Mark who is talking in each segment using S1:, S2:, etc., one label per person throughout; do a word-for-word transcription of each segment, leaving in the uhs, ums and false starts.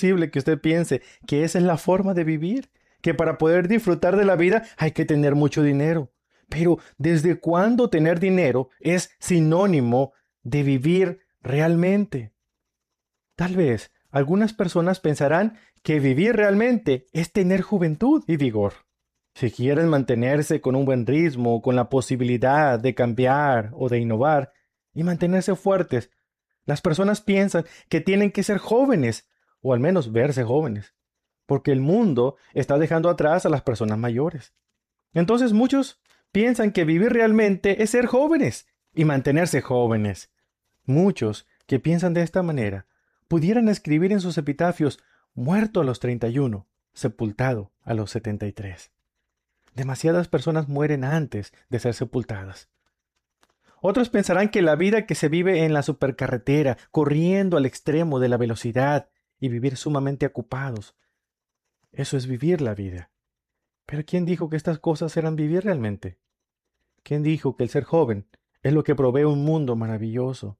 S1: posible que usted piense que esa es la forma de vivir, que para poder disfrutar de la vida hay que tener mucho dinero. Pero ¿desde cuándo tener dinero es sinónimo de vivir realmente? Tal vez algunas personas pensarán que vivir realmente es tener juventud y vigor. Si quieren mantenerse con un buen ritmo, con la posibilidad de cambiar o de innovar y mantenerse fuertes, las personas piensan que tienen que ser jóvenes, o al menos verse jóvenes, porque el mundo está dejando atrás a las personas mayores. Entonces muchos piensan que vivir realmente es ser jóvenes y mantenerse jóvenes. Muchos que piensan de esta manera pudieran escribir en sus epitafios: muerto a los treinta y uno, sepultado a los setenta y tres. Demasiadas personas mueren antes de ser sepultadas. Otros pensarán que la vida que se vive en la supercarretera, corriendo al extremo de la velocidad y vivir sumamente ocupados, eso es vivir la vida. Pero ¿quién dijo que estas cosas eran vivir realmente? ¿Quién dijo que el ser joven es lo que provee un mundo maravilloso?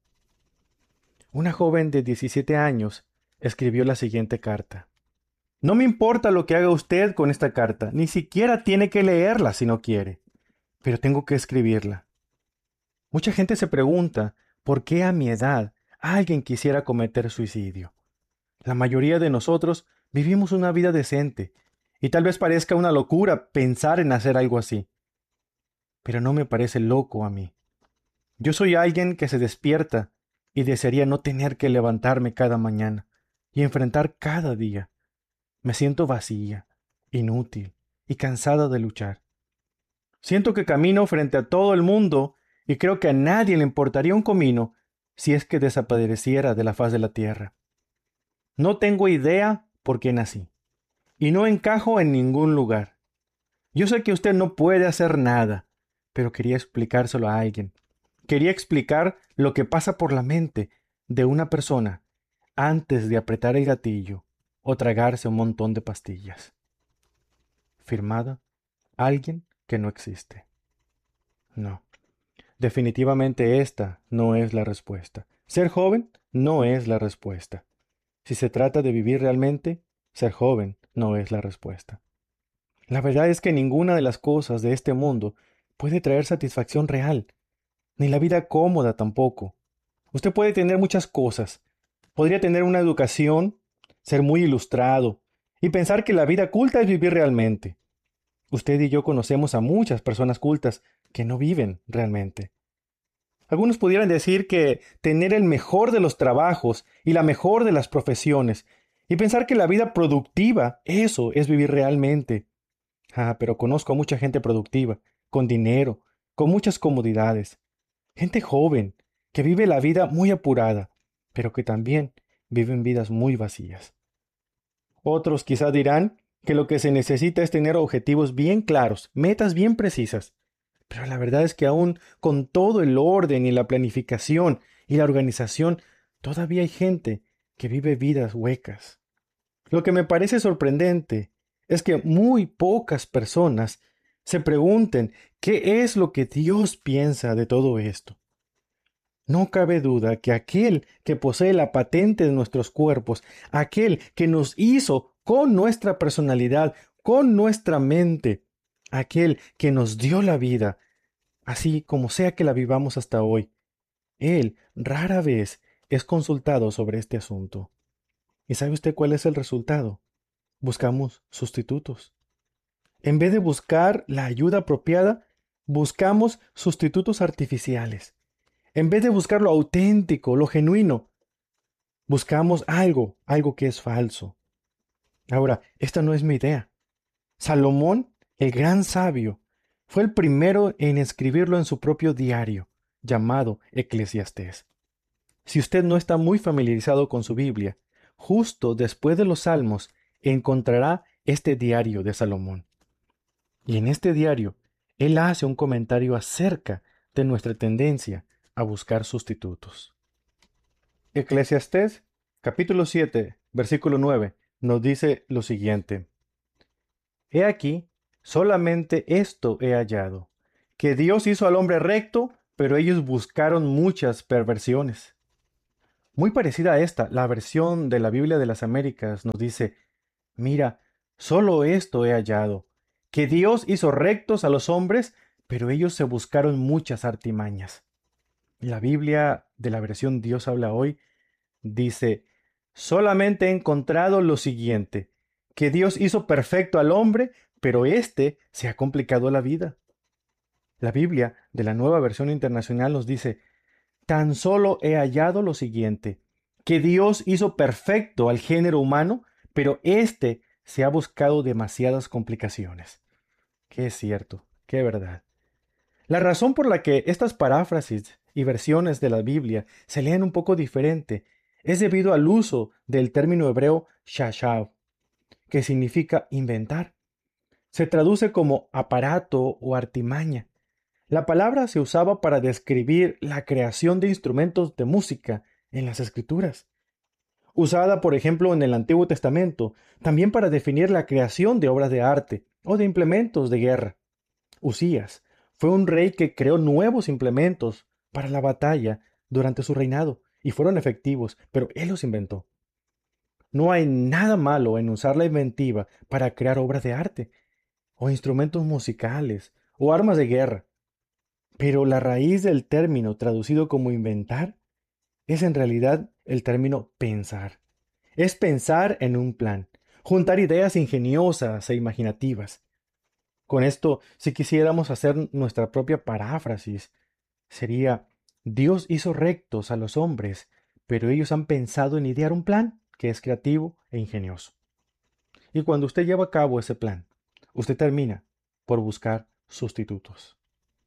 S1: Una joven de diecisiete años escribió la siguiente carta: no me importa lo que haga usted con esta carta, ni siquiera tiene que leerla si no quiere, pero tengo que escribirla. Mucha gente se pregunta por qué a mi edad alguien quisiera cometer suicidio. La mayoría de nosotros vivimos una vida decente, y tal vez parezca una locura pensar en hacer algo así. Pero no me parece loco a mí. Yo soy alguien que se despierta y desearía no tener que levantarme cada mañana y enfrentar cada día. Me siento vacía, inútil y cansada de luchar. Siento que camino frente a todo el mundo y creo que a nadie le importaría un comino si es que desapareciera de la faz de la tierra. No tengo idea por qué nací y no encajo en ningún lugar. Yo sé que usted no puede hacer nada, pero quería explicárselo a alguien. Quería explicar lo que pasa por la mente de una persona antes de apretar el gatillo o tragarse un montón de pastillas. Firmada, alguien que no existe. No, definitivamente esta no es la respuesta. Ser joven no es la respuesta. Si se trata de vivir realmente, ser joven no es la respuesta. La verdad es que ninguna de las cosas de este mundo puede traer satisfacción real, ni la vida cómoda tampoco. Usted puede tener muchas cosas. Podría tener una educación, ser muy ilustrado y pensar que la vida culta es vivir realmente. Usted y yo conocemos a muchas personas cultas que no viven realmente. Algunos pudieran decir que tener el mejor de los trabajos y la mejor de las profesiones y pensar que la vida productiva, eso es vivir realmente. Ah, pero conozco a mucha gente productiva, con dinero, con muchas comodidades. Gente joven, que vive la vida muy apurada, pero que también viven vidas muy vacías. Otros quizá dirán que lo que se necesita es tener objetivos bien claros, metas bien precisas. Pero la verdad es que aún con todo el orden y la planificación y la organización, todavía hay gente que vive vidas huecas. Lo que me parece sorprendente es que muy pocas personas se pregunten qué es lo que Dios piensa de todo esto. No cabe duda que aquel que posee la patente de nuestros cuerpos, aquel que nos hizo con nuestra personalidad, con nuestra mente, aquel que nos dio la vida, así como sea que la vivamos hasta hoy, él rara vez es consultado sobre este asunto. ¿Y sabe usted cuál es el resultado? Buscamos sustitutos. En vez de buscar la ayuda apropiada, buscamos sustitutos artificiales. En vez de buscar lo auténtico, lo genuino, buscamos algo, algo que es falso. Ahora, esta no es mi idea. Salomón, el gran sabio, fue el primero en escribirlo en su propio diario, llamado Eclesiastés. Si usted no está muy familiarizado con su Biblia, justo después de los Salmos encontrará este diario de Salomón. Y en este diario, él hace un comentario acerca de nuestra tendencia a buscar sustitutos. Eclesiastés, capítulo siete, versículo nueve, nos dice lo siguiente: He aquí, solamente esto he hallado, que Dios hizo al hombre recto, pero ellos buscaron muchas perversiones. Muy parecida a esta, la versión de la Biblia de las Américas nos dice, mira, solo esto he hallado, que Dios hizo rectos a los hombres, pero ellos se buscaron muchas artimañas. La Biblia de la versión Dios habla hoy dice, solamente he encontrado lo siguiente, que Dios hizo perfecto al hombre, pero éste se ha complicado la vida. La Biblia de la Nueva Versión Internacional nos dice, tan solo he hallado lo siguiente, que Dios hizo perfecto al género humano, pero éste se ha buscado demasiadas complicaciones. Qué es cierto, qué verdad. La razón por la que estas paráfrasis y versiones de la Biblia se leen un poco diferente es debido al uso del término hebreo shashav, que significa inventar. Se traduce como aparato o artimaña. La palabra se usaba para describir la creación de instrumentos de música en las Escrituras. Usada, por ejemplo, en el Antiguo Testamento, también para definir la creación de obras de arte o de implementos de guerra. Usías fue un rey que creó nuevos implementos para la batalla durante su reinado y fueron efectivos, pero él los inventó. No hay nada malo en usar la inventiva para crear obras de arte, o instrumentos musicales, o armas de guerra. Pero la raíz del término traducido como inventar es en realidad el término pensar. Es pensar en un plan, juntar ideas ingeniosas e imaginativas. Con esto, si quisiéramos hacer nuestra propia paráfrasis, sería, Dios hizo rectos a los hombres, pero ellos han pensado en idear un plan que es creativo e ingenioso. Y cuando usted lleva a cabo ese plan, usted termina por buscar sustitutos.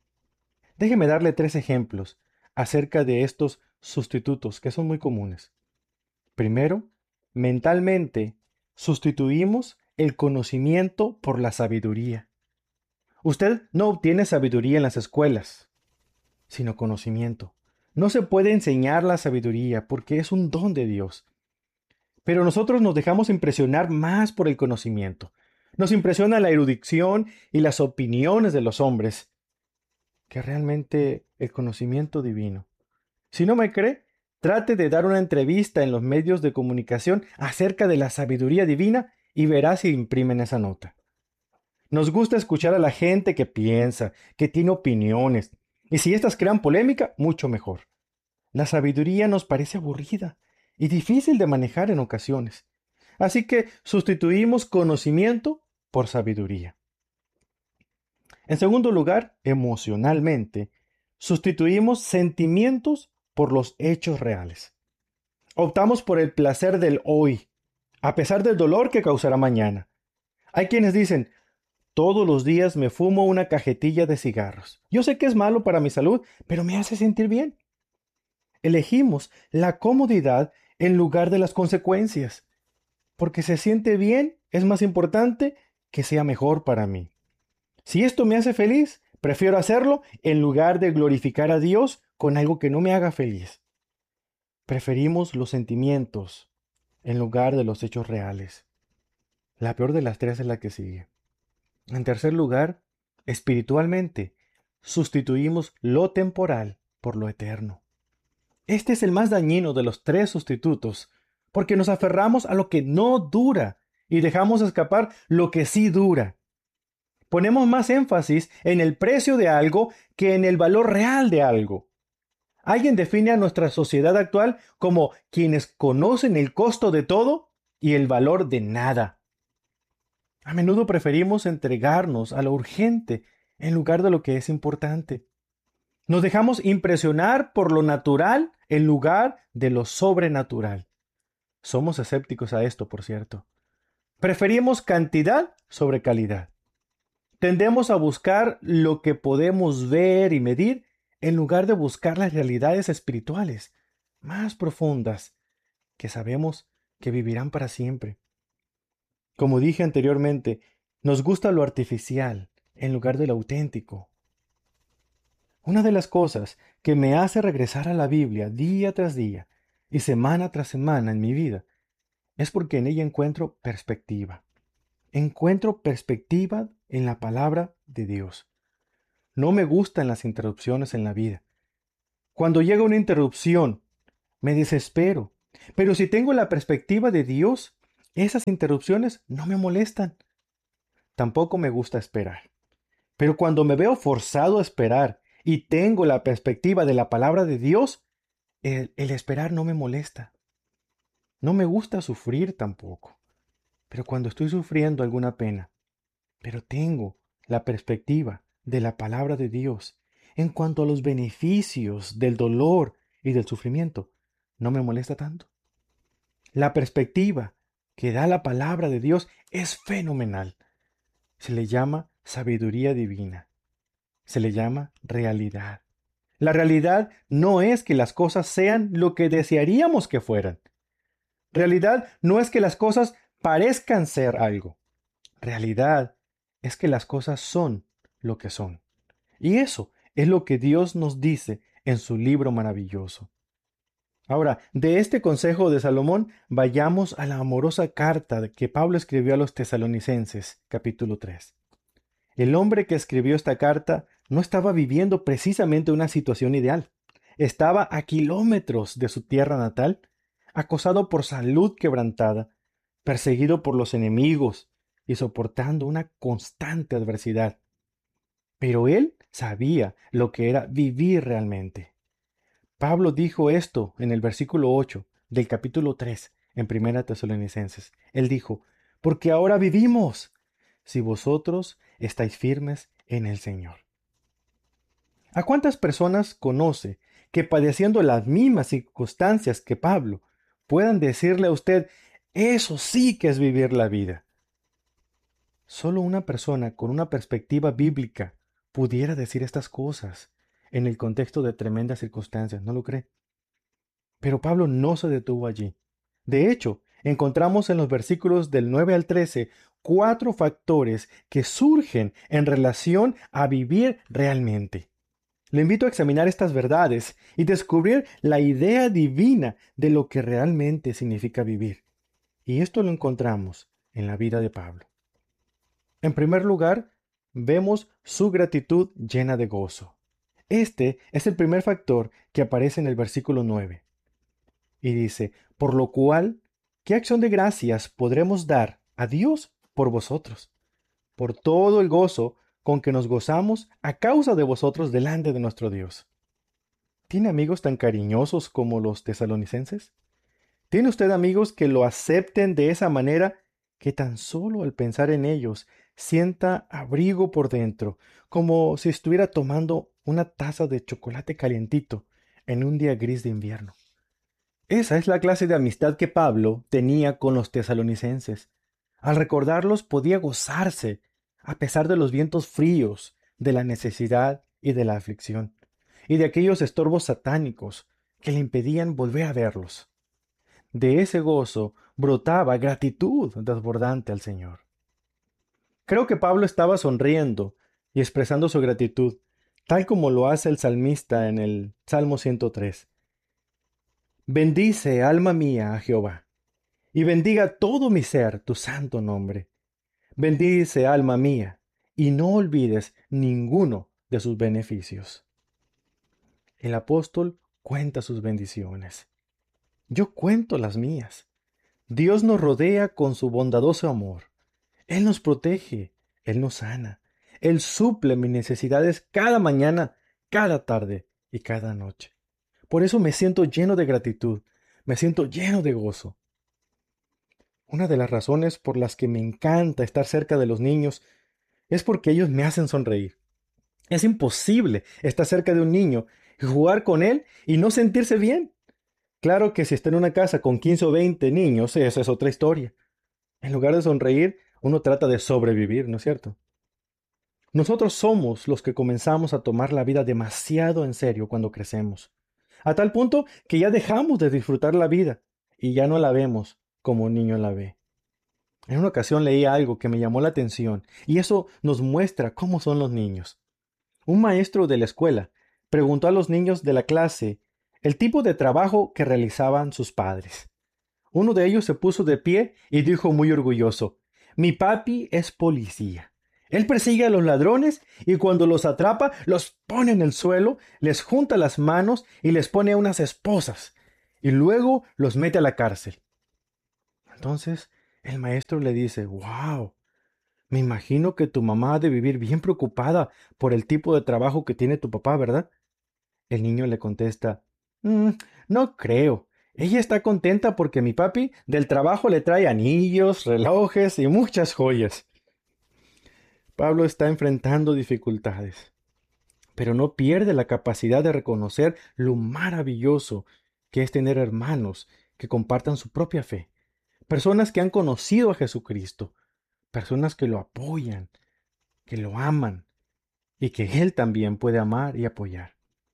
S1: Déjeme darle tres ejemplos acerca de estos sustitutos que son muy comunes. Primero, mentalmente sustituimos el conocimiento por la sabiduría. Usted no obtiene sabiduría en las escuelas, sino conocimiento. No se puede enseñar la sabiduría porque es un don de Dios. Pero nosotros nos dejamos impresionar más por el conocimiento. Nos impresiona la erudición y las opiniones de los hombres que realmente el conocimiento divino. Si no me cree, trate de dar una entrevista en los medios de comunicación acerca de la sabiduría divina y verá si imprimen esa nota. Nos gusta escuchar a la gente que piensa, que tiene opiniones, y si éstas crean polémica, mucho mejor. La sabiduría nos parece aburrida y difícil de manejar en ocasiones. Así que sustituimos conocimiento por sabiduría. En segundo lugar, emocionalmente, sustituimos sentimientos por los hechos reales. Optamos por el placer del hoy, a pesar del dolor que causará mañana. Hay quienes dicen, todos los días me fumo una cajetilla de cigarros. Yo sé que es malo para mi salud, pero me hace sentir bien. Elegimos la comodidad en lugar de las consecuencias, porque se siente bien es más importante que sea mejor para mí. Si esto me hace feliz, prefiero hacerlo en lugar de glorificar a Dios con algo que no me haga feliz. Preferimos los sentimientos en lugar de los hechos reales. La peor de las tres es la que sigue. En tercer lugar, espiritualmente, sustituimos lo temporal por lo eterno. Este es el más dañino de los tres sustitutos, porque nos aferramos a lo que no dura y dejamos escapar lo que sí dura. Ponemos más énfasis en el precio de algo que en el valor real de algo. Alguien define a nuestra sociedad actual como quienes conocen el costo de todo y el valor de nada. A menudo preferimos entregarnos a lo urgente en lugar de lo que es importante. Nos dejamos impresionar por lo natural en lugar de lo sobrenatural. Somos escépticos a esto, por cierto. Preferimos cantidad sobre calidad. Tendemos a buscar lo que podemos ver y medir en lugar de buscar las realidades espirituales más profundas que sabemos que vivirán para siempre. Como dije anteriormente, nos gusta lo artificial en lugar de lo auténtico. Una de las cosas que me hace regresar a la Biblia día tras día y semana tras semana en mi vida es porque en ella encuentro perspectiva. Encuentro perspectiva en la palabra de Dios. No me gustan las interrupciones en la vida. Cuando llega una interrupción me desespero. Pero si tengo la perspectiva de Dios, esas interrupciones no me molestan. Tampoco me gusta esperar. Pero cuando me veo forzado a esperar y tengo la perspectiva de la palabra de Dios, el, el esperar no me molesta. No me gusta sufrir tampoco. Pero cuando estoy sufriendo alguna pena, pero tengo la perspectiva de la palabra de Dios en cuanto a los beneficios del dolor y del sufrimiento, no me molesta tanto. La perspectiva que da la palabra de Dios es fenomenal. Se le llama sabiduría divina. Se le llama realidad. La realidad no es que las cosas sean lo que desearíamos que fueran. Realidad no es que las cosas parezcan ser algo. Realidad es que las cosas son lo que son. Y eso es lo que Dios nos dice en su libro maravilloso. Ahora, de este consejo de Salomón, vayamos a la amorosa carta que Pablo escribió a los tesalonicenses, capítulo tres. El hombre que escribió esta carta no estaba viviendo precisamente una situación ideal. Estaba a kilómetros de su tierra natal, acosado por salud quebrantada, perseguido por los enemigos y soportando una constante adversidad. Pero él sabía lo que era vivir realmente. Pablo dijo esto en el versículo ocho del capítulo tres en Primera Tesalonicenses. Él dijo, porque ahora vivimos, si vosotros estáis firmes en el Señor. ¿A cuántas personas conoce que padeciendo las mismas circunstancias que Pablo puedan decirle a usted, eso sí que es vivir la vida? Solo una persona con una perspectiva bíblica pudiera decir estas cosas en el contexto de tremendas circunstancias, ¿no lo cree? Pero Pablo no se detuvo allí. De hecho, encontramos en los versículos del nueve al trece cuatro factores que surgen en relación a vivir realmente. Le invito a examinar estas verdades y descubrir la idea divina de lo que realmente significa vivir. Y esto lo encontramos en la vida de Pablo. En primer lugar, vemos su gratitud llena de gozo. Este es el primer factor que aparece en el versículo nueve. Y dice, por lo cual, ¿qué acción de gracias podremos dar a Dios por vosotros? Por todo el gozo con que nos gozamos a causa de vosotros delante de nuestro Dios. ¿Tiene amigos tan cariñosos como los tesalonicenses? ¿Tiene usted amigos que lo acepten de esa manera que tan solo al pensar en ellos sienta abrigo por dentro, como si estuviera tomando una taza de chocolate calientito en un día gris de invierno? Esa es la clase de amistad que Pablo tenía con los tesalonicenses. Al recordarlos podía gozarse, a pesar de los vientos fríos, de la necesidad y de la aflicción, y de aquellos estorbos satánicos que le impedían volver a verlos. De ese gozo brotaba gratitud desbordante al Señor. Creo que Pablo estaba sonriendo y expresando su gratitud, tal como lo hace el salmista en el Salmo ciento tres. Bendice, alma mía, a Jehová, y bendiga todo mi ser tu santo nombre. Bendice, alma mía, y no olvides ninguno de sus beneficios. El apóstol cuenta sus bendiciones. Yo cuento las mías. Dios nos rodea con su bondadoso amor. Él nos protege, Él nos sana. Él suple mis necesidades cada mañana, cada tarde y cada noche. Por eso me siento lleno de gratitud, me siento lleno de gozo. Una de las razones por las que me encanta estar cerca de los niños es porque ellos me hacen sonreír. Es imposible estar cerca de un niño y jugar con él y no sentirse bien. Claro que si está en una casa con quince o veinte niños, esa es otra historia. En lugar de sonreír, uno trata de sobrevivir, ¿no es cierto? Nosotros somos los que comenzamos a tomar la vida demasiado en serio cuando crecemos, a tal punto que ya dejamos de disfrutar la vida y ya no la vemos como un niño la ve. En una ocasión leí algo que me llamó la atención y eso nos muestra cómo son los niños. Un maestro de la escuela preguntó a los niños de la clase el tipo de trabajo que realizaban sus padres. Uno de ellos se puso de pie y dijo muy orgulloso, «Mi papi es policía. Él persigue a los ladrones y cuando los atrapa, los pone en el suelo, les junta las manos y les pone unas esposas. y luego los mete a la cárcel. Entonces el maestro le dice, wow, me imagino que tu mamá ha de vivir bien preocupada por el tipo de trabajo que tiene tu papá, ¿verdad? El niño le contesta, "Mm, no creo. Ella está contenta porque mi papi del trabajo le trae anillos, relojes y muchas joyas." Pablo está enfrentando dificultades, pero no pierde la capacidad de reconocer lo maravilloso que es tener hermanos que compartan su propia fe, personas que han conocido a Jesucristo, personas que lo apoyan, que lo aman y que Él también puede amar y apoyar.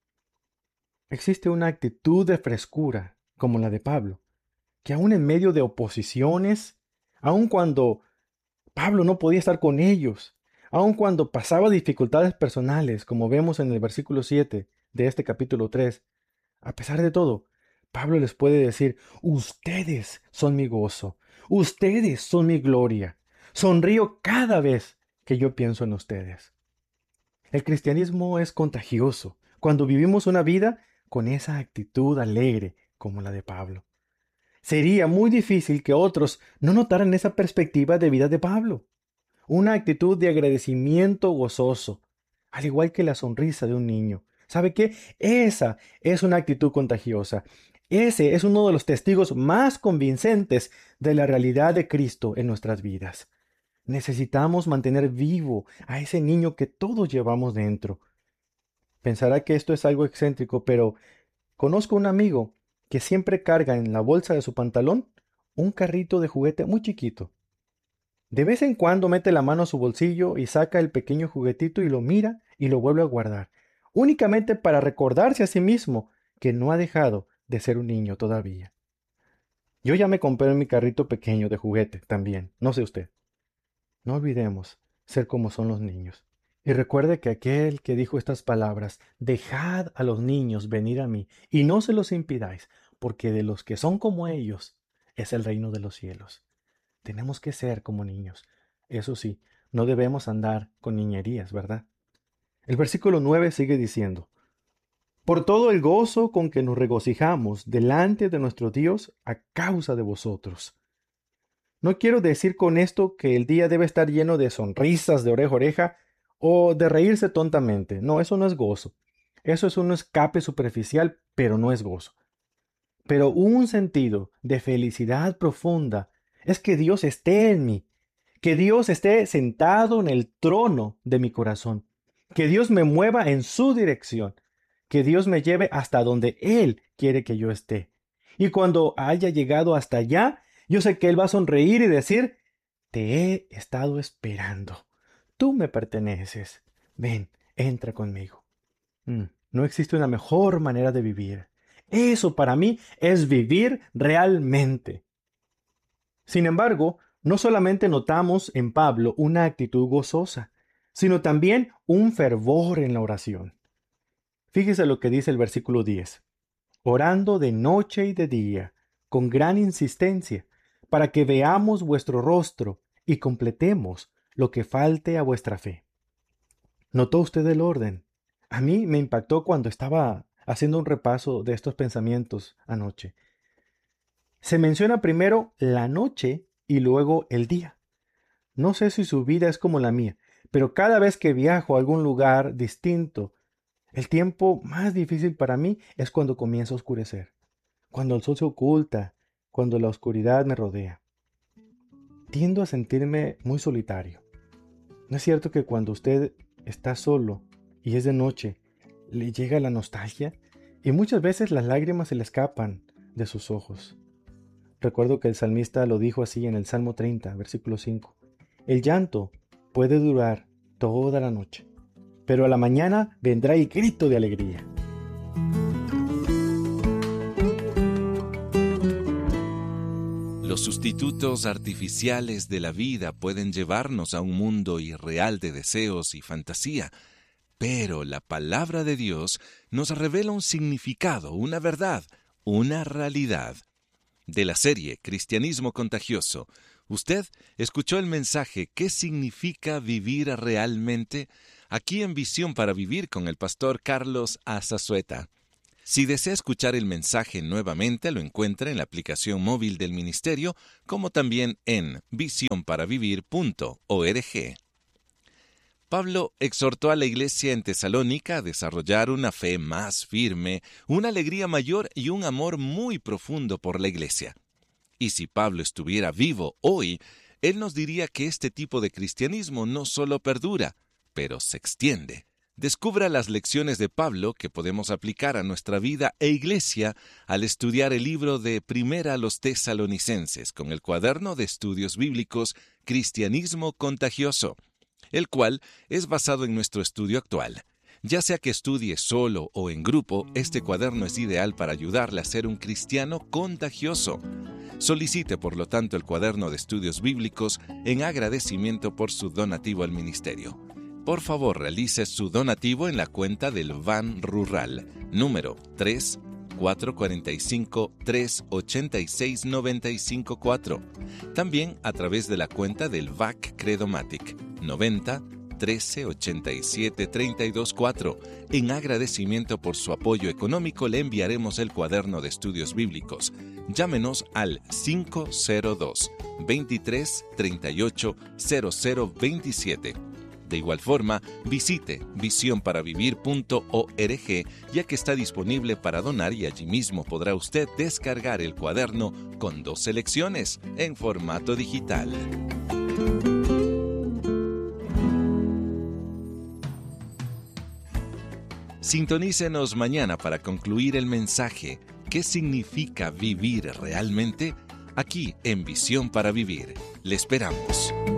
S1: Existe una actitud de frescura, como la de Pablo, que aun en medio de oposiciones, aun cuando Pablo no podía estar con ellos, aun cuando pasaba dificultades personales, como vemos en el versículo siete de este capítulo tres, a pesar de todo, Pablo les puede decir, ustedes son mi gozo, ustedes son mi gloria, sonrío cada vez que yo pienso en ustedes. El cristianismo es contagioso cuando vivimos una vida con esa actitud alegre como la de Pablo. Sería muy difícil que otros no notaran esa perspectiva de vida de Pablo. Una actitud de agradecimiento gozoso, al igual que la sonrisa de un niño. ¿Sabe qué? Esa es una actitud contagiosa. Ese es uno de los testigos más convincentes de la realidad de Cristo en nuestras vidas. Necesitamos mantener vivo a ese niño que todos llevamos dentro. Pensará que esto es algo excéntrico, pero conozco un amigo que siempre carga en la bolsa de su pantalón un carrito de juguete muy chiquito. De vez en cuando mete la mano a su bolsillo y saca el pequeño juguetito y lo mira y lo vuelve a guardar, únicamente para recordarse a sí mismo que no ha dejado de ser un niño todavía. Yo ya me compré mi carrito pequeño de juguete también, no sé usted. No olvidemos ser como son los niños. Y recuerde que aquel que dijo estas palabras, dejad a los niños venir a mí, y no se los impidáis, porque de los que son como ellos es el reino de los cielos. Tenemos que ser como niños. Eso sí, no debemos andar con niñerías, ¿verdad? El versículo nueve sigue diciendo, por todo el gozo con que nos regocijamos delante de nuestro Dios a causa de vosotros. No quiero decir con esto que el día debe estar lleno de sonrisas de oreja a oreja o de reírse tontamente. No, eso no es gozo. Eso es un escape superficial, pero no es gozo. Pero un sentido de felicidad profunda es que Dios esté en mí, que Dios esté sentado en el trono de mi corazón, que Dios me mueva en su dirección, que Dios me lleve hasta donde Él quiere que yo esté. Y cuando haya llegado hasta allá, yo sé que Él va a sonreír y decir, te he estado esperando. Tú me perteneces. Ven, entra conmigo. Mm, no existe una mejor manera de vivir. Eso para mí es vivir realmente. Sin embargo, no solamente notamos en Pablo una actitud gozosa, sino también un fervor en la oración. Fíjese lo que dice el versículo diez. Orando de noche y de día, con gran insistencia, para que veamos vuestro rostro y completemos lo que falte a vuestra fe. ¿Notó usted el orden? A mí me impactó cuando estaba haciendo un repaso de estos pensamientos anoche. Se menciona primero la noche y luego el día. No sé si su vida es como la mía, pero cada vez que viajo a algún lugar distinto, el tiempo más difícil para mí es cuando comienza a oscurecer, cuando el sol se oculta, cuando la oscuridad me rodea. Tiendo a sentirme muy solitario. ¿No es cierto que cuando usted está solo y es de noche, le llega la nostalgia y muchas veces las lágrimas se le escapan de sus ojos? Recuerdo que el salmista lo dijo así en el Salmo treinta, versículo cinco. El llanto puede durar toda la noche, pero a la mañana vendrá el grito de alegría.
S2: Los sustitutos artificiales de la vida pueden llevarnos a un mundo irreal de deseos y fantasía, pero la palabra de Dios nos revela un significado, una verdad, una realidad. De la serie Cristianismo Contagioso, ¿usted escuchó el mensaje ¿Qué significa vivir realmente? Aquí en Visión para Vivir con el pastor Carlos Azazueta. Si desea escuchar el mensaje nuevamente, lo encuentra en la aplicación móvil del Ministerio, como también en visión para vivir punto org. Pablo exhortó a la iglesia en Tesalónica a desarrollar una fe más firme, una alegría mayor y un amor muy profundo por la iglesia. Y si Pablo estuviera vivo hoy, él nos diría que este tipo de cristianismo no solo perdura, pero se extiende. Descubra las lecciones de Pablo que podemos aplicar a nuestra vida e iglesia al estudiar el libro de Primera a los Tesalonicenses con el cuaderno de estudios bíblicos Cristianismo Contagioso, el cual es basado en nuestro estudio actual. Ya sea que estudie solo o en grupo, este cuaderno es ideal para ayudarle a ser un cristiano contagioso. Solicite, por lo tanto, el cuaderno de estudios bíblicos en agradecimiento por su donativo al ministerio. Por favor, realice su donativo en la cuenta del V A N Rural, número tres cuatro cuatro cinco, tres ocho seis, nueve cinco cuatro. También a través de la cuenta del V A C Credomatic, noventa, trece, ochenta y siete, treinta y dos cuatro. En agradecimiento por su apoyo económico, le enviaremos el cuaderno de estudios bíblicos. Llámenos al cinco cero dos, veintitrés, treinta y ocho, cero cero veintisiete. De igual forma, visite visión para vivir punto org, ya que está disponible para donar y allí mismo podrá usted descargar el cuaderno con dos selecciones en formato digital. Sintonícenos mañana para concluir el mensaje ¿Qué significa vivir realmente? Aquí en Visión para Vivir. Le esperamos.